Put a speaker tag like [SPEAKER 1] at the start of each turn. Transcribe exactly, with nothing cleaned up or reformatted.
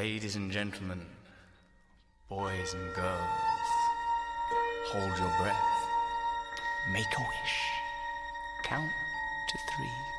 [SPEAKER 1] Ladies and gentlemen, boys and girls, hold your breath, make a wish, count to three.